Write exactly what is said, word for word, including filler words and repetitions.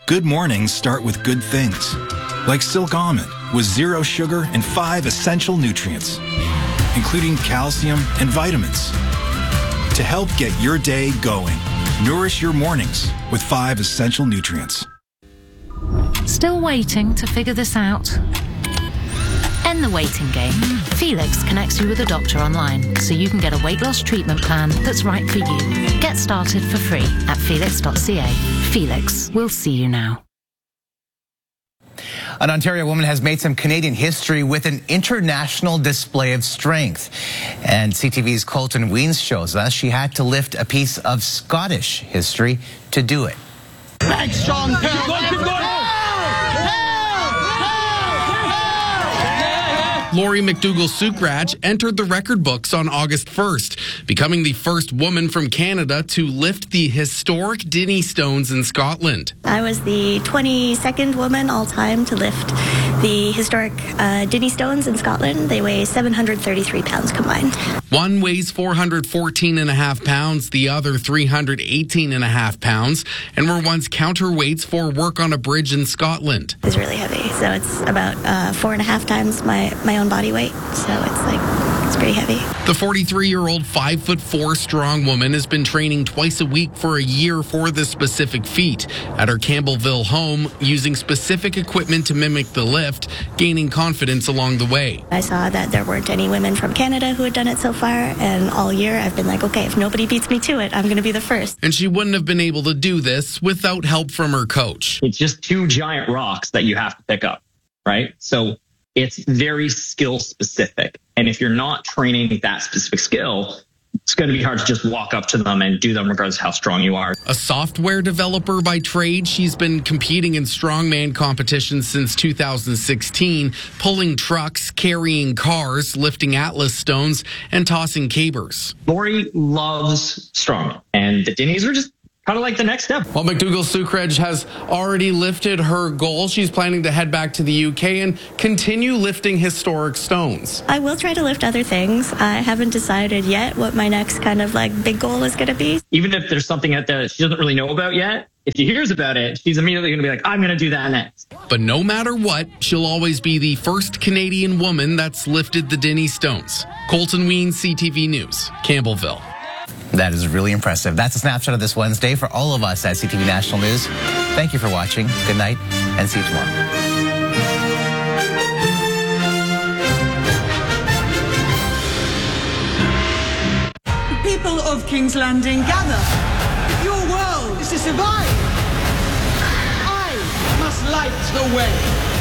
Good mornings start with good things, like Silk Almond with zero sugar and five essential nutrients, including calcium and vitamins. To help get your day going, nourish your mornings with five essential nutrients. Still waiting to figure this out? End the waiting game. Felix connects you with a doctor online so you can get a weight loss treatment plan that's right for you. Get started for free at felix dot c a. Felix, we'll see you now. An Ontario woman has made some Canadian history with an international display of strength. And C T V's Colton Weens shows us she had to lift a piece of Scottish history to do it. Thanks, Sean. Laurie McDougall-Sukraj entered the record books on August first, becoming the first woman from Canada to lift the historic Dinnie Stones in Scotland. I was the twenty-second woman all-time to lift the historic uh, Dinnie Stones in Scotland. They weigh seven hundred thirty-three pounds combined. One weighs four hundred fourteen and a half pounds, the other three hundred eighteen and a half pounds, and were once counterweights for work on a bridge in Scotland. It's really heavy, so it's about uh, four and a half times my, my own body weight, so it's like, it's pretty heavy. The forty-three-year-old, five foot four strong woman has been training twice a week for a year for this specific feat at her Campbellville home, using specific equipment to mimic the lift, gaining confidence along the way. I saw that there weren't any women from Canada who had done it so far, and all year I've been like, okay, if nobody beats me to it, I'm going to be the first. And she wouldn't have been able to do this without help from her coach. It's just two giant rocks that you have to pick up, right? So it's very skill specific. And if you're not training that specific skill, it's going to be hard to just walk up to them and do them regardless of how strong you are. A software developer by trade, she's been competing in strongman competitions since two thousand sixteen, pulling trucks, carrying cars, lifting Atlas stones, and tossing cabers. Laurie loves strongman, and the Dinnies were just kind of like the next step. While McDougall-Sukraj has already lifted her goal, she's planning to head back to the U K and continue lifting historic stones. I will try to lift other things. I haven't decided yet what my next kind of like big goal is going to be. Even if there's something out there that she doesn't really know about yet, if she hears about it, she's immediately going to be like, I'm going to do that next. But no matter what, she'll always be the first Canadian woman that's lifted the Dinnie Stones. Colton Weens, C T V News, Campbellville. That is really impressive. That's a snapshot of this Wednesday for all of us at C T V National News. Thank you for watching. Good night, and see you tomorrow. People of King's Landing, gather. Your world is to survive. I must light the way.